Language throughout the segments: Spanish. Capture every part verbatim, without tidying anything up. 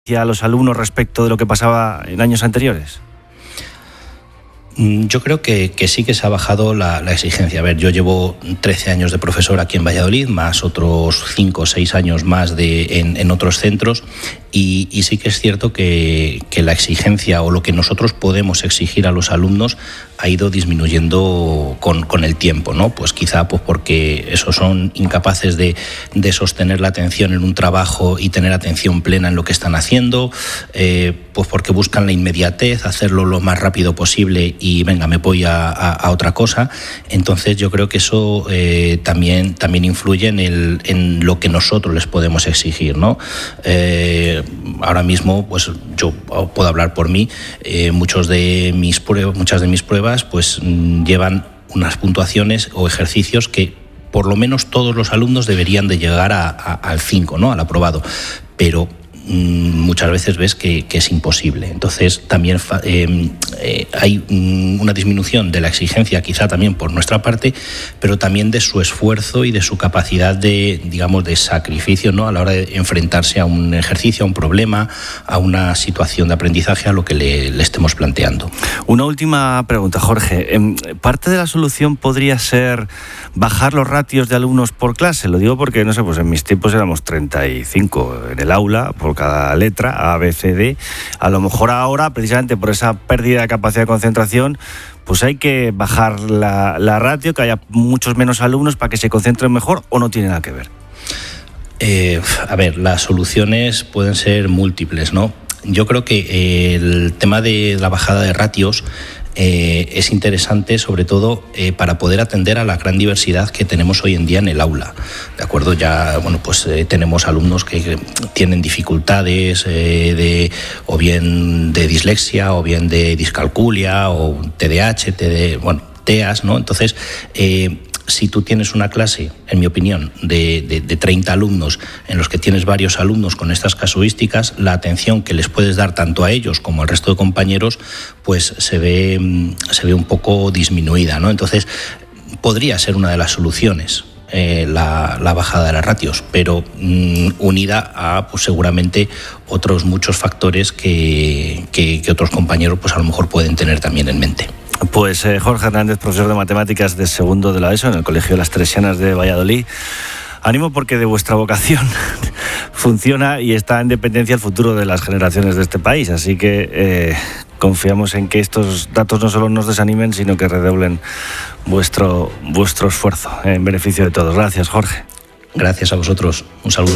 a los alumnos respecto de lo que pasaba en años anteriores? Yo creo que, que sí que se ha bajado la, la exigencia. A ver, yo llevo trece años de profesor aquí en Valladolid, más otros cinco o seis años más de, en, en otros centros, y, y sí que es cierto que, que la exigencia o lo que nosotros podemos exigir a los alumnos ha ido disminuyendo con, con el tiempo, ¿no? Pues quizá pues porque esos son incapaces de, de sostener la atención en un trabajo y tener atención plena en lo que están haciendo, eh, pues porque buscan la inmediatez, hacerlo lo más rápido posible y venga, me voy a, a, a otra cosa. Entonces yo creo que eso eh, también, también influye en, el, en lo que nosotros les podemos exigir, ¿no? Eh, ahora mismo, pues yo puedo hablar por mí, eh, muchos de mis pruebas, muchas de mis pruebas pues llevan unas puntuaciones o ejercicios que por lo menos todos los alumnos deberían de llegar a, a, al cinco, ¿no? Al aprobado, pero muchas veces ves que, que es imposible. Entonces también eh, eh, hay una disminución de la exigencia, quizá también por nuestra parte, pero también de su esfuerzo y de su capacidad de, digamos, de sacrificio, ¿no? A la hora de enfrentarse a un ejercicio, a un problema, a una situación de aprendizaje, a lo que le, le estemos planteando. Una última pregunta, Jorge. ¿Parte de la solución podría ser bajar los ratios de alumnos por clase? Lo digo porque, no sé, pues en mis tiempos éramos treinta y cinco en el aula, por cada letra, A, B, C, D. A lo mejor ahora, precisamente por esa pérdida de capacidad de concentración, pues hay que bajar la, la ratio, que haya muchos menos alumnos para que se concentren mejor, ¿o no tiene nada que ver? Eh, a ver, las soluciones pueden ser múltiples, ¿no? Yo creo que el tema de la bajada de ratios Eh, es interesante, sobre todo eh, para poder atender a la gran diversidad que tenemos hoy en día en el aula. De acuerdo, ya bueno, pues eh, tenemos alumnos que, que tienen dificultades eh, de o bien de dislexia o bien de discalculia o T D A H, T D, bueno, T E A S, ¿no? Entonces, eh, si tú tienes una clase, en mi opinión, de, de, de treinta alumnos, en los que tienes varios alumnos con estas casuísticas, la atención que les puedes dar tanto a ellos como al resto de compañeros, pues se ve, se ve un poco disminuida, ¿no? Entonces, podría ser una de las soluciones. Eh, la, la bajada de las ratios, pero mm, unida a pues seguramente otros muchos factores que, que, que otros compañeros pues a lo mejor pueden tener también en mente. Pues eh, Jorge Hernández, profesor de matemáticas de segundo de la ESO en el Colegio de las Teresianas de Valladolid. Ánimo, porque de vuestra vocación funciona y está en dependencia el futuro de las generaciones de este país, así que eh, confiamos en que estos datos no solo nos desanimen, sino que redoblen vuestro, vuestro esfuerzo en beneficio de todos. Gracias, Jorge. Gracias a vosotros. Un saludo.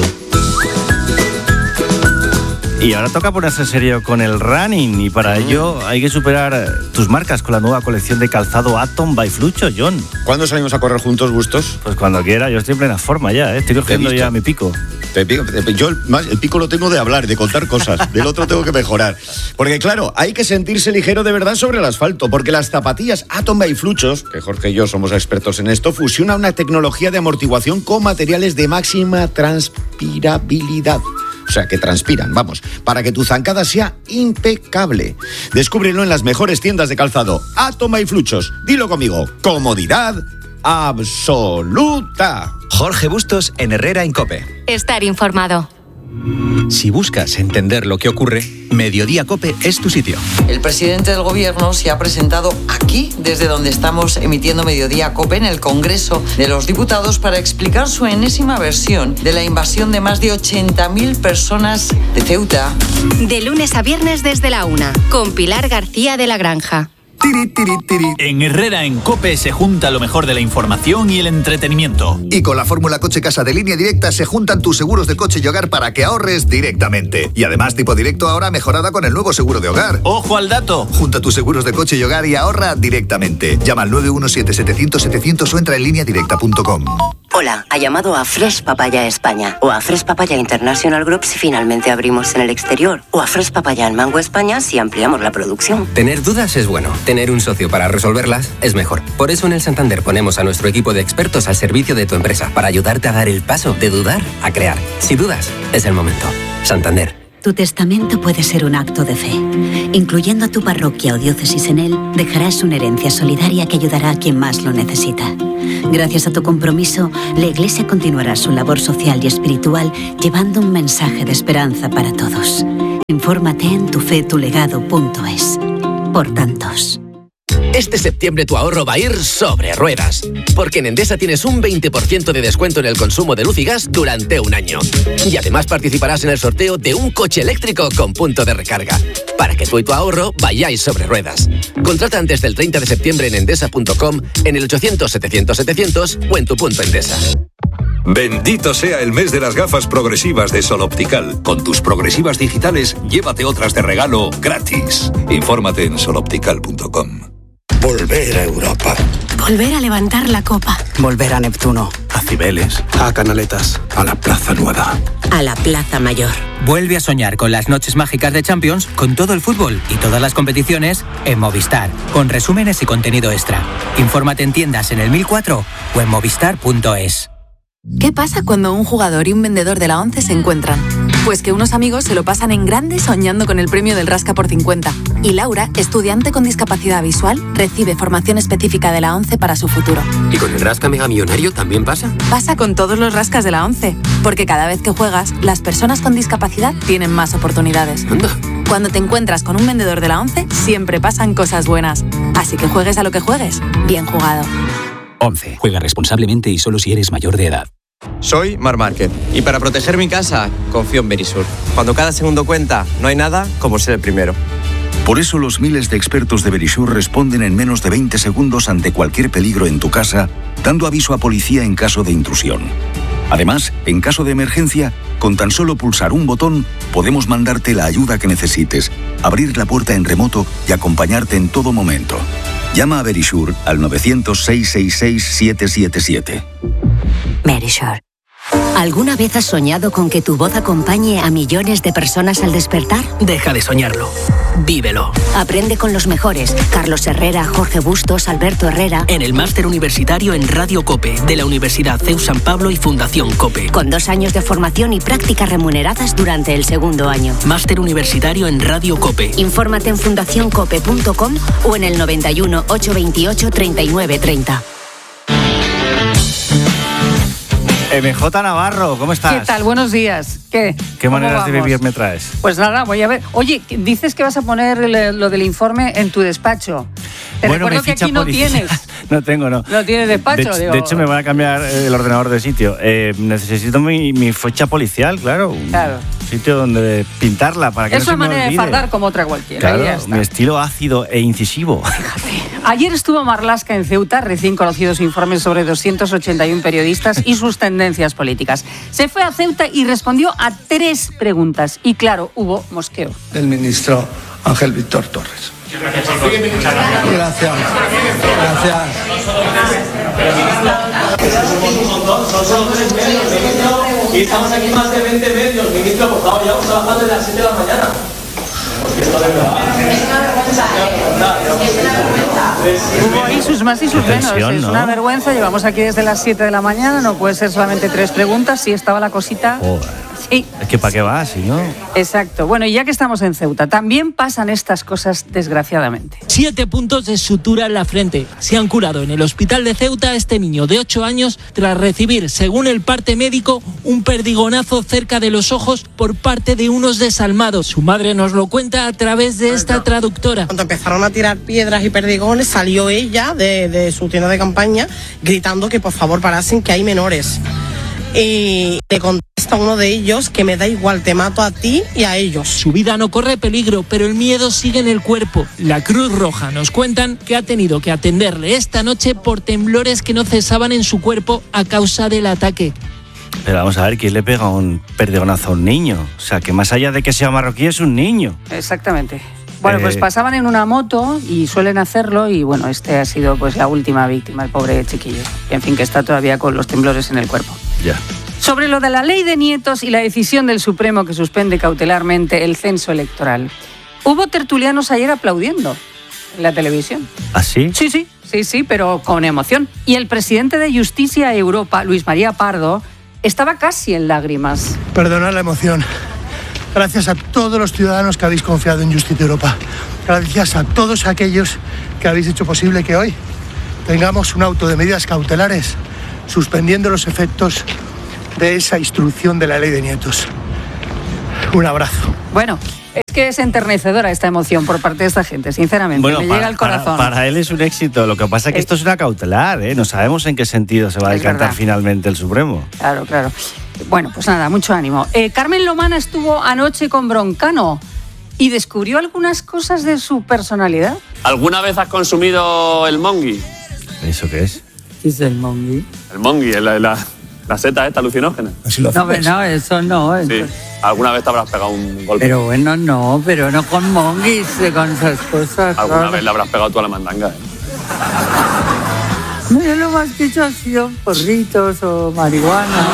Y ahora toca ponerse serio con el running, y para ello hay que superar tus marcas con la nueva colección de calzado Atom by Flucho, John. ¿Cuándo salimos a correr juntos, Bustos? Pues cuando quiera, yo estoy en plena forma ya, ¿eh? Estoy cogiendo ya mi pico. Te pico. Yo el, más, el pico lo tengo de hablar, de contar cosas, del otro tengo que mejorar. Porque claro, hay que sentirse ligero de verdad sobre el asfalto, porque las zapatillas Atom by Fluchos, que Jorge y yo somos expertos en esto, fusionan una tecnología de amortiguación con materiales de máxima transpirabilidad. O sea, que transpiran, vamos, para que tu zancada sea impecable. Descúbrelo en las mejores tiendas de calzado. Atom by Fluchos. Dilo conmigo. Comodidad absoluta. Jorge Bustos en Herrera en COPE. Estar informado. Si buscas entender lo que ocurre, Mediodía COPE es tu sitio. El presidente del gobierno se ha presentado aquí, desde donde estamos emitiendo Mediodía COPE, en el Congreso de los Diputados, para explicar su enésima versión de la invasión de más de ochenta mil personas de Ceuta. De lunes a viernes desde la una, con Pilar García de la Granja. Tiri, tiri, tiri. En Herrera en COPE se junta lo mejor de la información y el entretenimiento. Y con la fórmula Coche Casa de Línea Directa se juntan tus seguros de coche y hogar para que ahorres directamente. Y además Tipo Directo ahora mejorada con el nuevo seguro de hogar. ¡Ojo al dato! Junta tus seguros de coche y hogar y ahorra directamente. Llama al nueve uno siete, setecientos, setecientos o entra en línea directa punto com. Hola, ha llamado a Fresh Papaya España o a Fresh Papaya International Group si finalmente abrimos en el exterior, o a Fresh Papaya en Mango España si ampliamos la producción. Tener dudas es bueno, tener un socio para resolverlas es mejor. Por eso en el Santander ponemos a nuestro equipo de expertos al servicio de tu empresa para ayudarte a dar el paso de dudar a crear. Si dudas, es el momento. Santander. Tu testamento puede ser un acto de fe. Incluyendo a tu parroquia o diócesis en él, dejarás una herencia solidaria que ayudará a quien más lo necesita. Gracias a tu compromiso, la Iglesia continuará su labor social y espiritual, llevando un mensaje de esperanza para todos. Infórmate en tufetulegado punto es. Por tantos. Este septiembre tu ahorro va a ir sobre ruedas, porque en Endesa tienes un veinte por ciento de descuento en el consumo de luz y gas durante un año. Y además participarás en el sorteo de un coche eléctrico con punto de recarga, para que tú y tu ahorro vayáis sobre ruedas. Contrata antes del treinta de septiembre en endesa punto com, en el ochocientos setecientos setecientos o en tu punto Endesa. Bendito sea el mes de las gafas progresivas de Sol Optical. Con tus progresivas digitales, llévate otras de regalo gratis. Infórmate en sol optical punto com. Volver a Europa. Volver a levantar la copa. Volver a Neptuno, a Cibeles, a Canaletas, a la Plaza Nueva. A la Plaza Mayor. Vuelve a soñar con las noches mágicas de Champions, con todo el fútbol y todas las competiciones en Movistar, con resúmenes y contenido extra. Infórmate en tiendas en el mil cuatro o en movistar punto es. ¿Qué pasa cuando un jugador y un vendedor de la ONCE se encuentran? Pues que unos amigos se lo pasan en grande soñando con el premio del Rasca por cincuenta. Y Laura, estudiante con discapacidad visual, recibe formación específica de la ONCE para su futuro. ¿Y con el Rasca Mega Millonario también pasa? Pasa con todos los rascas de la ONCE, porque cada vez que juegas, las personas con discapacidad tienen más oportunidades. Anda. Cuando te encuentras con un vendedor de la ONCE, siempre pasan cosas buenas. Así que juegues a lo que juegues, bien jugado. ONCE. Juega responsablemente y solo si eres mayor de edad. Soy Mar Márquez y para proteger mi casa confío en Verisur. Cuando cada segundo cuenta, no hay nada como ser el primero. Por eso los miles de expertos de Verisur responden en menos de veinte segundos ante cualquier peligro en tu casa, dando aviso a policía en caso de intrusión. Además, en caso de emergencia, con tan solo pulsar un botón, podemos mandarte la ayuda que necesites, abrir la puerta en remoto y acompañarte en todo momento. Llama a Verisur al novecientos, seiscientos sesenta y seis, setecientos setenta y siete. Verisur. ¿Alguna vez has soñado con que tu voz acompañe a millones de personas al despertar? Deja de soñarlo. Vívelo. Aprende con los mejores. Carlos Herrera, Jorge Bustos, Alberto Herrera. En el Máster Universitario en Radio COPE, de la Universidad C E U San Pablo y Fundación COPE. Con dos años de formación y prácticas remuneradas durante el segundo año. Máster Universitario en Radio COPE. Infórmate en fundación cope punto com o en el noventa y uno, ochocientos veintiocho, treinta y nueve treinta. M J Navarro, ¿cómo estás? ¿Qué tal? Buenos días. ¿Qué? ¿Qué maneras de vivir me traes? Pues nada, voy a ver. Oye, dices que vas a poner lo del informe en tu despacho. Te bueno, recuerdo que aquí no policía. tienes. No tengo, no. No tienes despacho, de, digo. De hecho, me van a cambiar el ordenador de sitio. Eh, necesito mi, mi ficha policial, claro. Claro. Un sitio donde pintarla para que es no se me olvide. Es una manera de fardar como otra cualquiera. Claro, ya está. Mi estilo ácido e incisivo. Fíjate. Ayer estuvo Marlaska en Ceuta, recién conocidos informes sobre doscientos ochenta y uno periodistas y sus tendencias políticas. Se fue a Ceuta y respondió a tres preguntas. Y claro, hubo mosqueo. Del ministro Ángel Víctor Torres. Gracias. Gracias. Gracias. Somos un montón, son solo tres medios, ministro, y estamos aquí más de veinte medios, ministro, por favor, llevamos trabajando desde las siete de la mañana. Es una vergüenza. Hubo ahí sus más y sus menos. Tensión, es ¿no? una vergüenza. Llevamos aquí desde las siete de la mañana. No puede ser solamente tres preguntas. Sí, estaba la cosita. Oh. Sí. Es que ¿para qué vas, si no? Exacto. Bueno, y ya que estamos en Ceuta, también pasan estas cosas, desgraciadamente. Siete puntos de sutura en la frente. Se han curado en el hospital de Ceuta a este niño de ocho años tras recibir, según el parte médico, un perdigonazo cerca de los ojos por parte de unos desalmados. Su madre nos lo cuenta a través de esta traductora. Cuando empezaron a tirar piedras y perdigones, salió ella de, de su tienda de campaña gritando que por favor parasen, que hay menores. Y le contesta uno de ellos que me da igual, te mato a ti y a ellos. Su vida no corre peligro, pero el miedo sigue en el cuerpo. La Cruz Roja nos cuentan que ha tenido que atenderle esta noche por temblores que no cesaban en su cuerpo a causa del ataque. Pero vamos a ver, ¿quién le pega un perdigonazo a un niño? O sea, que más allá de que sea marroquí es un niño. Exactamente. Bueno, Eh, pues pasaban en una moto y suelen hacerlo y bueno, este ha sido pues la última víctima, el pobre chiquillo. En fin, que está todavía con los temblores en el cuerpo. Ya. Sobre lo de la ley de nietos y la decisión del Supremo que suspende cautelarmente el censo electoral. Hubo tertulianos ayer aplaudiendo en la televisión. ¿Ah, sí? Sí, sí, sí, sí, pero con emoción. Y el presidente de Justicia Europa, Luis María Pardo, estaba casi en lágrimas. Perdonad la emoción. Gracias a todos los ciudadanos que habéis confiado en Justicia Europa. Gracias a todos aquellos que habéis hecho posible que hoy tengamos un auto de medidas cautelares suspendiendo los efectos de esa instrucción de la ley de nietos. Un abrazo. Bueno, Es que es enternecedora esta emoción por parte de esta gente, sinceramente. Bueno, me para, llega al corazón. Para, para él es un éxito. Lo que pasa es que Eh, esto es una cautelar, ¿eh? No sabemos en qué sentido se va a Es decantar verdad. finalmente el Supremo. Claro, claro. Bueno, pues nada, mucho ánimo. Eh, Carmen Lomana estuvo anoche con Broncano y descubrió algunas cosas de su personalidad. ¿Alguna vez has consumido el mongi? ¿Eso qué es? ¿Qué es el mongi? El mongi, la, la, la seta esta alucinógena. No, pero no, eso no. eso- Sí. ¿Alguna vez te habrás pegado un golpe? Pero bueno, no, pero no con monguis, eh, con esas cosas. ¿Alguna claro. vez le habrás pegado tú a la mandanga? ¿eh? No, yo lo más que he hecho ha sido porritos o marihuana.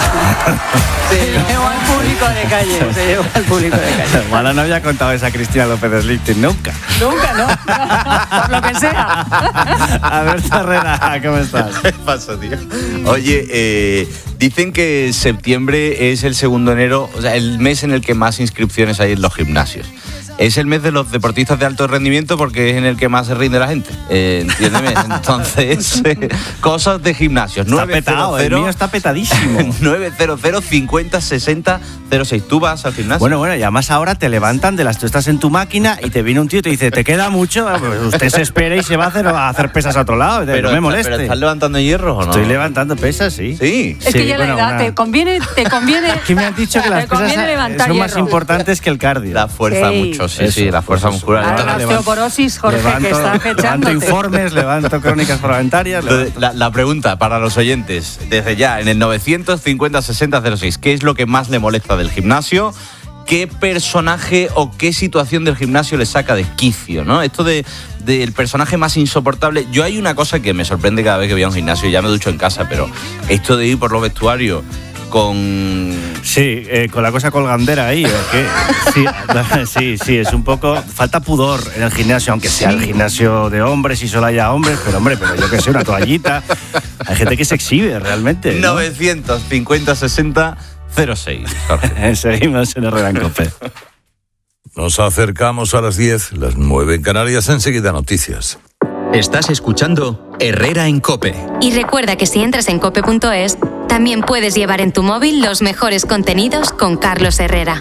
Se llevó al público de calle, se llevó al público de calle. Ojalá no había contado esa Cristina López Slichting nunca. Nunca, ¿no? Por lo que sea. Alberto Herrera, ¿cómo estás? ¿Qué pasa, tío? Oye, eh, dicen que septiembre es el segundo enero, o sea, el mes en el que más inscripciones hay en los gimnasios. Es el mes de los deportistas de alto rendimiento porque es en el que más se rinde la gente. Eh, entiéndeme. Entonces, eh, cosas de gimnasios. Está petado, el mío está petadísimo. nueve cero cero cincuenta sesenta cero seis. ¿Tú vas al gimnasio? Bueno, bueno, y además ahora te levantan de las... Tú estás en tu máquina y te viene un tío y te dice, ¿te queda mucho? Pues usted se espera y se va a hacer, a hacer pesas a otro lado. Pero, no me moleste. ¿Pero estás levantando hierros o no? Estoy levantando pesas, sí. Sí. Es que ya bueno, la edad, una- te conviene, te conviene. Aquí me han dicho que las te conviene pesas levantar son más hierro. importantes que el cardio. La fuerza Sí. mucho, sí, Eso, sí, la fuerza pues eso. muscular. Ahora la Entonces, osteoporosis, Jorge, que está levanto fechándote. informes, levanto crónicas parlamentarias. Entonces, levanto- La, la pregunta para los oyentes, desde ya, en el novecientos cincuenta sesenta cero seis, ¿qué es lo que más le molesta del gimnasio? ¿Qué personaje o qué situación del gimnasio le saca de quicio, ¿no? Esto de del personaje más insoportable. Yo hay una cosa que me sorprende cada vez que voy a un gimnasio, ya me ducho en casa, pero esto de ir por los vestuarios con... Sí, eh, con la cosa colgandera ahí. ¿o qué? Sí, sí, sí, es un poco... Falta pudor en el gimnasio, aunque sea el gimnasio de hombres y solo haya hombres, pero hombre, pero yo que sé, una toallita. Hay gente que se exhibe realmente, ¿no? novecientos cincuenta sesenta cero seis. Seguimos en Herrera en COPE. Nos acercamos a las diez, las nueve en Canarias, enseguida noticias. Estás escuchando Herrera en COPE. Y recuerda que si entras en cope punto es, también puedes llevar en tu móvil los mejores contenidos con Carlos Herrera.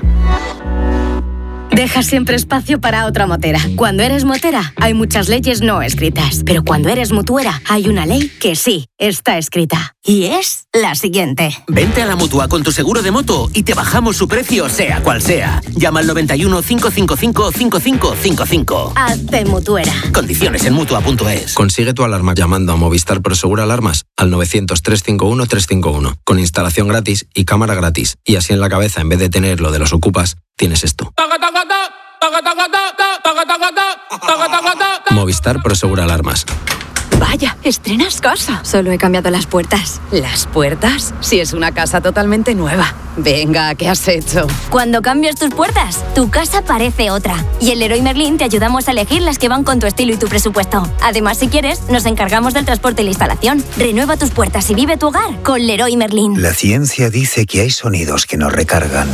Deja siempre espacio para otra motera. Cuando eres motera, hay muchas leyes no escritas. Pero cuando eres mutuera, hay una ley que sí está escrita. Y es la siguiente. Vente a la Mutua con tu seguro de moto y te bajamos su precio sea cual sea. Llama al noventa y uno, cinco cinco cinco, cinco cinco cinco cinco. Hazte mutuera. Condiciones en mutua punto es. Consigue tu alarma llamando a Movistar Prosegura Alarmas al novecientos, trescientos cincuenta y uno, trescientos cincuenta y uno, con instalación gratis y cámara gratis. Y así en la cabeza, en vez de tener lo de los ocupas, tienes esto. Movistar Prosegura Alarmas. Vaya, estrenas casa. Solo he cambiado las puertas. ¿Las puertas? Si es una casa totalmente nueva. Venga, ¿qué has hecho? Cuando cambias tus puertas, tu casa parece otra. Y en Leroy Merlin te ayudamos a elegir las que van con tu estilo y tu presupuesto. Además, si quieres, nos encargamos del transporte y la instalación. Renueva tus puertas y vive tu hogar con Leroy Merlin. La ciencia dice que hay sonidos que nos recargan.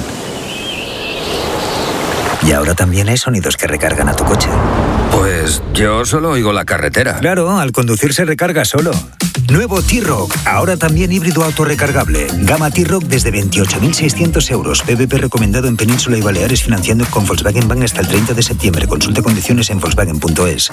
Y ahora también hay sonidos que recargan a tu coche. Pues yo solo oigo la carretera. Claro, al conducir se recarga solo. Nuevo T-Rock, ahora también híbrido autorrecargable. Gama T-Rock desde veintiocho mil seiscientos euros. P V P recomendado en Península y Baleares, financiando con Volkswagen Bank hasta el treinta de septiembre. Consulta condiciones en volkswagen punto es.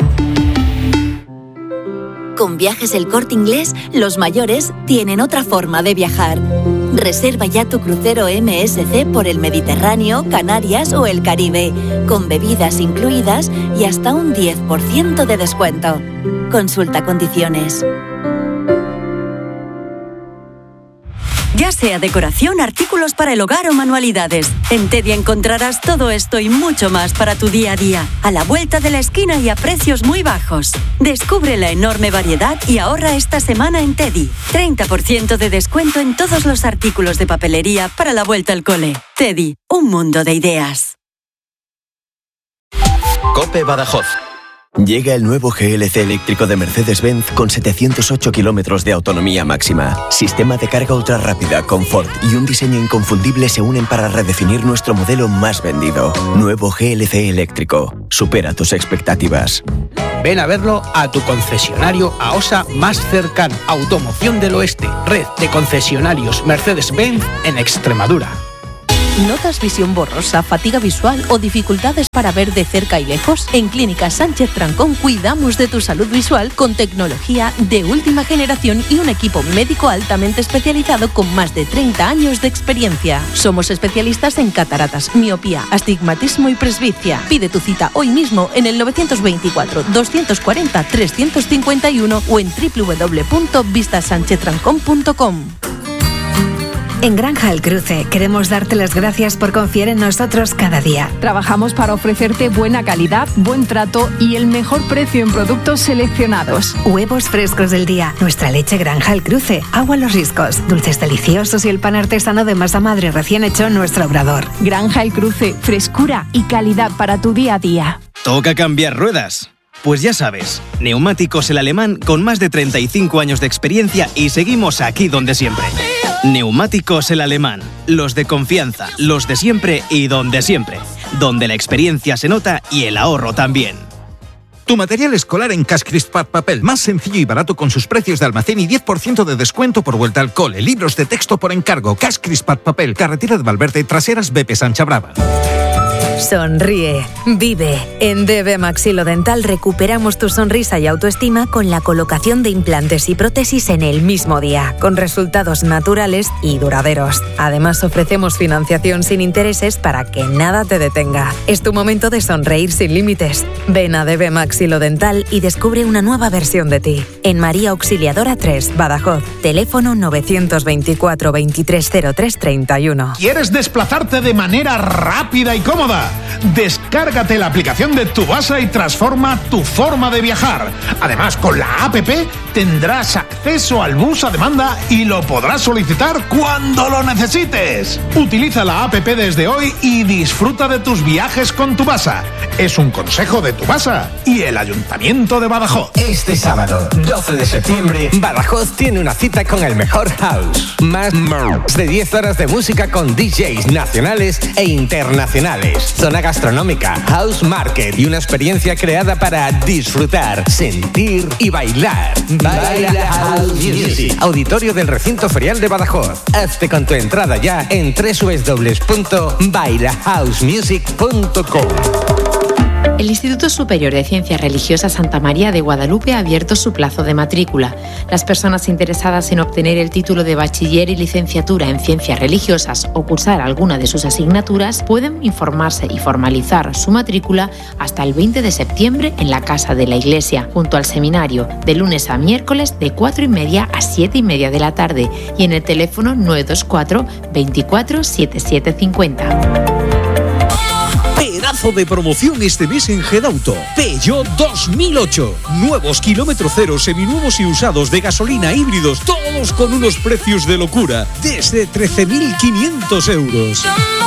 Con Viajes El Corte Inglés, los mayores tienen otra forma de viajar. Reserva ya tu crucero M S C por el Mediterráneo, Canarias o el Caribe, con bebidas incluidas y hasta un diez por ciento de descuento. Consulta condiciones. Ya sea decoración, artículos para el hogar o manualidades, en Teddy encontrarás todo esto y mucho más para tu día a día, a la vuelta de la esquina y a precios muy bajos. Descubre la enorme variedad y ahorra esta semana en Teddy. treinta por ciento de descuento en todos los artículos de papelería para la vuelta al cole. Teddy, un mundo de ideas. COPE Badajoz. Llega el nuevo G L C eléctrico de Mercedes-Benz con setecientos ocho kilómetros de autonomía máxima. Sistema de carga ultra rápida, confort y un diseño inconfundible se unen para redefinir nuestro modelo más vendido. Nuevo G L C eléctrico. Supera tus expectativas. Ven a verlo a tu concesionario A O S A más cercano. Automoción del Oeste, red de concesionarios Mercedes-Benz en Extremadura. ¿Notas visión borrosa, fatiga visual o dificultades para ver de cerca y lejos? En Clínica Sánchez Trancón cuidamos de tu salud visual con tecnología de última generación y un equipo médico altamente especializado con más de treinta años de experiencia. Somos especialistas en cataratas, miopía, astigmatismo y presbicia. Pide tu cita hoy mismo en el novecientos veinticuatro, doscientos cuarenta, trescientos cincuenta y uno o en doble u doble u doble u punto vista sánchez trancón punto com. En Granja El Cruce queremos darte las gracias por confiar en nosotros cada día. Trabajamos para ofrecerte buena calidad, buen trato y el mejor precio en productos seleccionados. Huevos frescos del día, nuestra leche Granja El Cruce, agua Los Riscos, dulces deliciosos y el pan artesano de masa madre recién hecho en nuestro obrador. Granja El Cruce, frescura y calidad para tu día a día. ¿Toca cambiar ruedas? Pues ya sabes, Neumáticos El Alemán con más de treinta y cinco años de experiencia y seguimos aquí donde siempre. Neumáticos El Alemán, los de confianza, los de siempre y donde siempre. Donde la experiencia se nota y el ahorro también. Tu material escolar en Cash Crispat Papel, más sencillo y barato con sus precios de almacén y diez por ciento de descuento por vuelta al cole. Libros de texto por encargo. Cash Crispat Papel, carretera de Valverde, Traseras, Bepe Sancha Brava. Sonríe, vive. En D B Maxilodental recuperamos tu sonrisa y autoestima con la colocación de implantes y prótesis en el mismo día, con resultados naturales y duraderos. Además, ofrecemos financiación sin intereses para que nada te detenga. Es tu momento de sonreír sin límites. Ven a D B Maxilodental y descubre una nueva versión de ti. En María Auxiliadora tres, Badajoz. Teléfono novecientos veinticuatro, veintitrés cero tres, treinta y uno. ¿Quieres desplazarte de manera rápida y cómoda? Descárgate la aplicación de Tubasa y transforma tu forma de viajar. Además, con la app tendrás acceso al bus a demanda y lo podrás solicitar cuando lo necesites. Utiliza la app desde hoy y disfruta de tus viajes con Tubasa. Es un consejo de Tubasa y el Ayuntamiento de Badajoz. Este sábado, doce de septiembre, Badajoz tiene una cita con el mejor house. Más de diez horas de música con D Js nacionales e internacionales. Zona gastronómica, house market y una experiencia creada para disfrutar, sentir y bailar. Baila House Music. Auditorio del Recinto Ferial de Badajoz. Hazte con tu entrada ya en doble u doble u doble u punto baila house music punto com. El Instituto Superior de Ciencias Religiosas Santa María de Guadalupe ha abierto su plazo de matrícula. Las personas interesadas en obtener el título de bachiller y licenciatura en Ciencias Religiosas o cursar alguna de sus asignaturas pueden informarse y formalizar su matrícula hasta el veinte de septiembre en la Casa de la Iglesia, junto al seminario, de lunes a miércoles de cuatro y media a siete y media de la tarde y en el teléfono nueve dos cuatro, veinticuatro, setenta y siete cincuenta. Pedazo de promoción este mes en Gedauto. Peugeot dos mil ocho. Nuevos kilómetro cero, seminuevos y usados de gasolina, híbridos, todos con unos precios de locura. Desde trece mil quinientos euros.